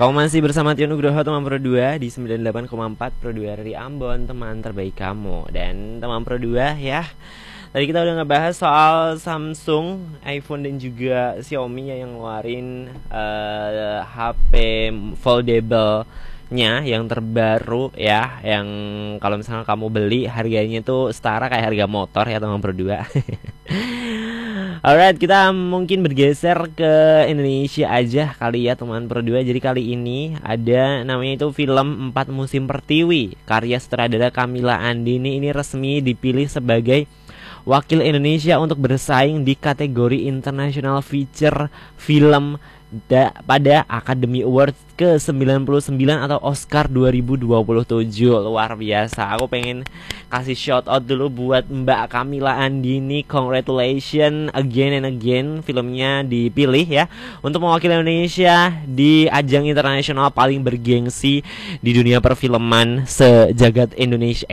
Kamu masih bersama Tio Nugroho, teman Pro 2 di 98,4 Pro 2 dari Ambon, teman terbaik kamu. Dan teman Pro 2 ya, tadi kita udah ngebahas soal Samsung, iPhone dan juga Xiaomi yang ngeluarin HP foldable-nya yang terbaru ya, yang kalau misalnya kamu beli harganya tuh setara kayak harga motor ya teman Pro 2. Alright, kita mungkin bergeser ke Indonesia aja kali ya teman Pro 2. Jadi kali ini ada namanya itu film 4 Musim Pertiwi karya sutradara Kamila Andini. Ini resmi dipilih sebagai wakil Indonesia untuk bersaing di kategori International Feature Film pada Academy Awards ke-99 atau Oscar 2027. Luar biasa. Aku pengen kasih shout out dulu buat Mbak Kamila Andini. Congratulations again and again, filmnya dipilih ya untuk mewakili Indonesia di ajang internasional paling bergengsi di dunia perfilman sejagat Indonesia,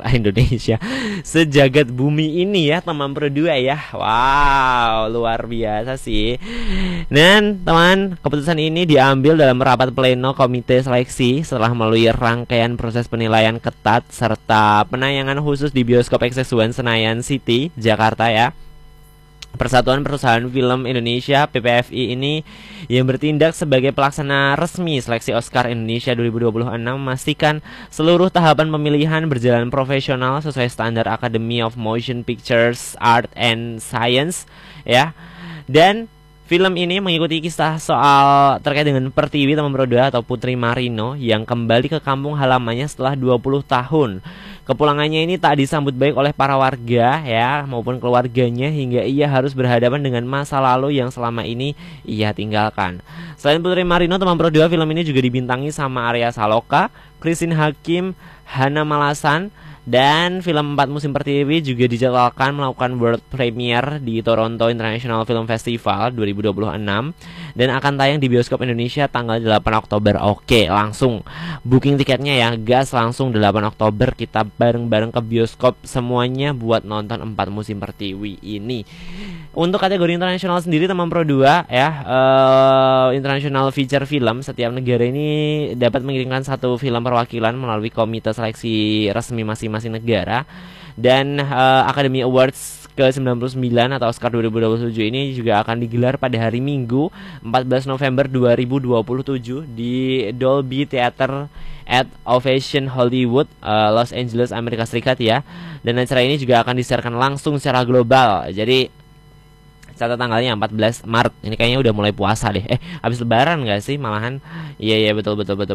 sejagat bumi ini ya teman Pro 2 ya. Wow, luar biasa sih. Dan teman, keputusan ini diambil dalam rapat pleno komite seleksi setelah melalui rangkaian proses penilaian ketat serta penayangan khusus di bioskop XX1 Senayan City, Jakarta ya. Persatuan Perusahaan Film Indonesia (PPFI) ini yang bertindak sebagai pelaksana resmi seleksi Oscar Indonesia 2026 memastikan seluruh tahapan pemilihan berjalan profesional sesuai standar Academy of Motion Pictures Art and Science ya. Dan film ini mengikuti kisah soal terkait dengan Pertiwi teman Pro 2 atau Putri Marino yang kembali ke kampung halamannya setelah 20 tahun. Kepulangannya ini tak disambut baik oleh para warga ya maupun keluarganya hingga ia harus berhadapan dengan masa lalu yang selama ini ia tinggalkan. Selain Putri Marino teman Pro 2, film ini juga dibintangi sama Arya Saloka, Christine Hakim, Hana Malasan. Dan film 4 Musim Pertiwi juga dijadwalkan melakukan world premiere di Toronto International Film Festival 2026 dan akan tayang di bioskop Indonesia tanggal 8 Oktober. Oke, langsung booking tiketnya ya, gas langsung 8 Oktober kita bareng-bareng ke bioskop semuanya buat nonton 4 Musim Pertiwi ini. Untuk kategori internasional sendiri teman Pro 2 ya, international feature film, setiap negara ini dapat mengirimkan satu film perwakilan melalui komite seleksi resmi masing-masing negara. Dan Academy Awards ke-99 atau Oscar 2027 ini juga akan digelar pada hari Minggu 14 November 2027 di Dolby Theater at Ovation Hollywood, Los Angeles, Amerika Serikat ya. Dan acara ini juga akan disiarkan langsung secara global. Jadi catat tanggalnya 14 Maret. Ini kayaknya udah mulai puasa deh. Habis lebaran gak sih malahan? Iya betul.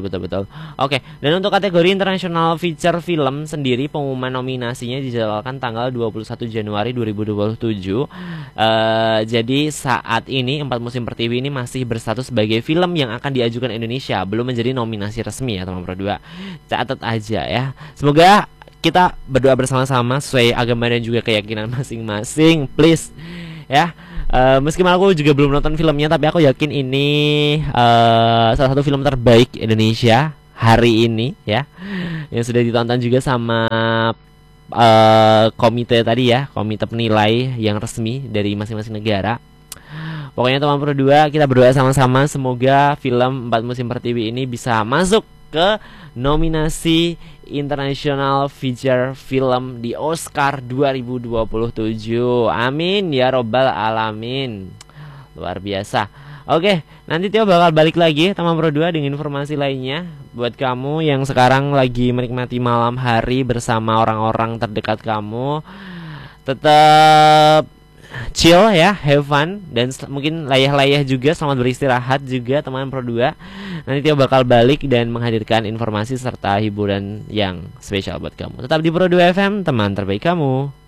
Oke, dan untuk kategori international feature film sendiri pengumuman nominasinya dijadwalkan tanggal 21 Januari 2027. Jadi saat ini 4 Musim Pertiwi ini masih berstatus sebagai film yang akan diajukan Indonesia, belum menjadi nominasi resmi ya teman Pro 2. Catat aja ya. Semoga kita berdoa bersama-sama sesuai agama dan juga keyakinan masing-masing, please ya. Meskipun aku juga belum nonton filmnya, tapi aku yakin ini salah satu film terbaik Indonesia hari ini ya, yang sudah ditonton juga sama komite tadi ya, komite penilai yang resmi dari masing-masing negara. Pokoknya teman Pro 2, kita berdoa sama-sama semoga film 4 Musim Pertiwi ini bisa masuk ke nominasi International Feature Film di Oscar 2027. Amin ya robbal alamin. Luar biasa. Oke, nanti Tio bakal balik lagi teman Pro 2 dengan informasi lainnya buat kamu yang sekarang lagi menikmati malam hari bersama orang-orang terdekat kamu. Tetap chill ya, have fun, dan mungkin layah-layah juga, selamat beristirahat juga teman Pro 2. Nanti Tio bakal balik dan menghadirkan informasi serta hiburan yang spesial buat kamu. Tetap di Pro 2 FM, teman terbaik kamu.